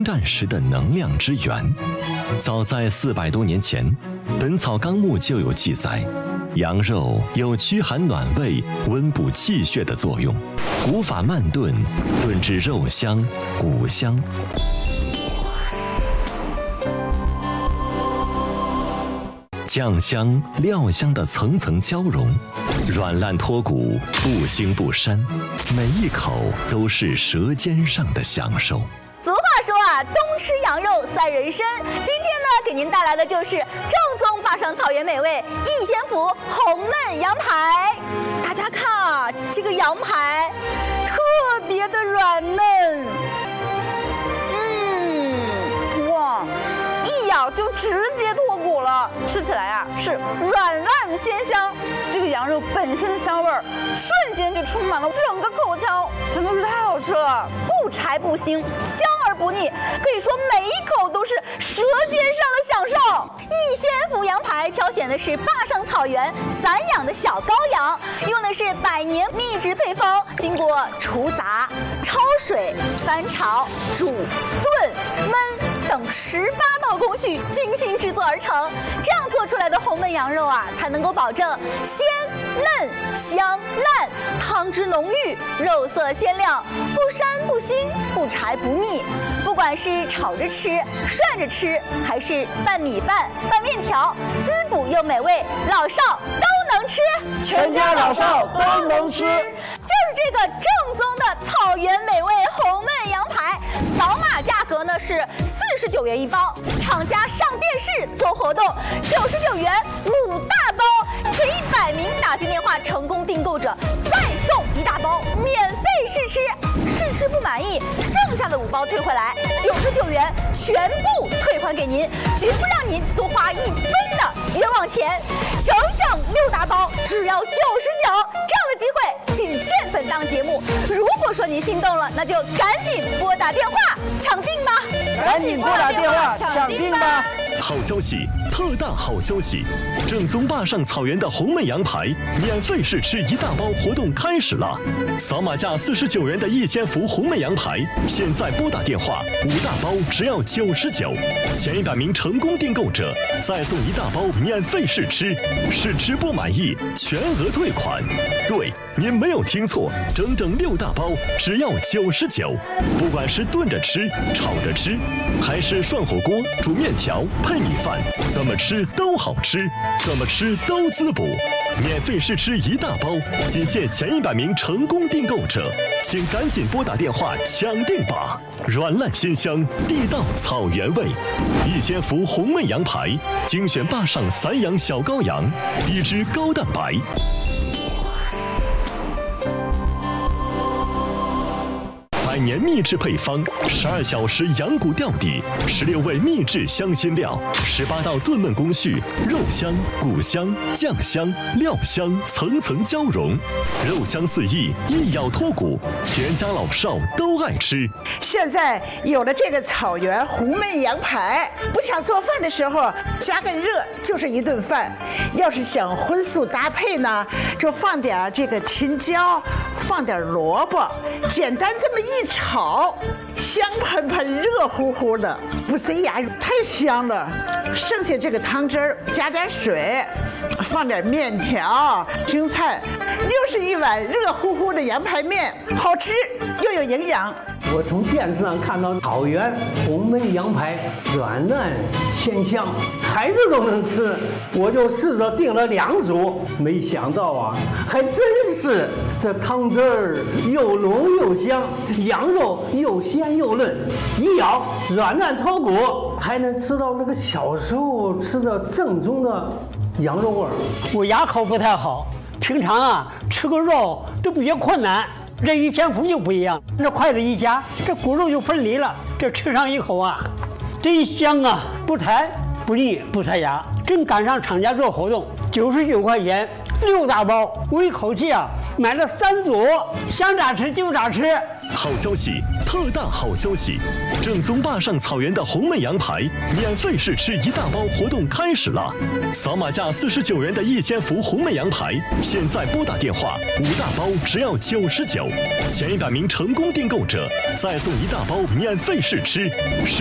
战时的能量之源。早在400多年前，《本草纲目》就有记载，羊肉有驱寒暖胃、温补气血的作用。古法慢炖，炖至肉香、骨香。酱香、料香的层层交融，软烂脱骨，不腥不膻，每一口都是舌尖上的享受。 俗话说啊，冬吃羊肉赛人参。今天呢，给您带来的就是正宗坝上草原美味逸仙府红焖羊排。大家看啊，这个羊排特别的软嫩，哇，一咬就直接脱骨了，吃起来啊是软烂鲜香。这个羊肉本身的香味儿，瞬间就充满了整个口腔，真的是太好吃了，不柴不腥，香而不腻，可以说每一口都是舌尖上的享受。逸仙府羊排挑选的是坝上草原散养的小羔羊，用的是100年秘制配方，经过除杂、焯水、翻炒、煮、炖、焖等18道工序精心制作而成。这样做出来的红焖羊肉啊，才能够保证鲜嫩香烂，汤汁浓郁，肉色鲜亮，不膻不腥，不柴不腻。不管是炒着吃、涮着吃，还是拌米饭、拌面条，滋补又美味，老少都能吃， 全家老少都能吃。 就是这个正宗的草原美味红焖羊排，扫码价格呢是49元一包，厂家上电视做活动，99元5大包，前100名打进电话成功订购者再送1大包，免费试吃，试吃不满意，剩下的5包退回来，99元全部退还给您，绝不让您多花1分的冤枉钱。整整6大包只要99，这样的机会仅限本档节目。如果说您心动了，那就赶紧拨打电话抢订吧！ 赶紧拨打电话抢订吧！ 好消息，特大好消息！正宗坝上草原的红焖羊排免费试吃1大包活动开始了！扫码价49元的逸仙福红焖羊排，现在拨打电话，5大包只要99，前100名成功订购者再送1大包免费试吃，试吃不满意全额退款。对，您没有听错，整整6大包只要99，不管是炖着吃、炒着吃，还是涮火锅、煮面条、配米饭，怎么吃都好吃，怎么吃都滋补。免费试吃1大包，仅限前100名成功订购者，请赶紧拨打电话抢订吧！软烂鲜香，地道草原味，逸仙福红焖羊排，精选坝上散养小羔羊，低脂高蛋白。100年秘制配方，12小时羊骨吊底，16味秘制香辛料，18道炖焖工序，肉香、骨香、酱香、料香层层交融，肉香四溢，一咬脱骨，全家老少都爱吃。 现在有了这个草原红焖羊排，不想做饭的时候加个热就是一顿饭。要是想荤素搭配呢，就放点这个青椒，放点萝卜，简单这么一炒，香喷喷、热乎乎的，不塞牙，太香了。剩下这个汤汁儿，加点水，放点面条、青菜，61碗热乎乎的羊排面，好吃又有营养。 我从电视上看到草原红焖羊排软嫩鲜香，孩子都能吃，我就试着订了2组，没想到啊，还真是这汤汁儿又浓又香，羊肉又鲜又嫩，一咬软烂脱骨，还能吃到那个小时候吃的正宗的羊肉味儿。 我牙口不太好，平常啊吃个肉都比较困难。这逸仙福就不一样，这筷子一夹，这骨肉就分离了，这吃上一口啊，真香啊，不柴不腻不塞牙，正赶上厂家做活动，99块钱6大包，我一口气啊买了3组，想咋吃就咋吃。 好消息， 特大好消息！正宗坝上草原的红焖羊排免费试吃1大包活动开始了，扫码价49元的逸仙福红焖羊排，现在拨打电话，5大包只要99，前100名成功订购者再送1大包免费试吃。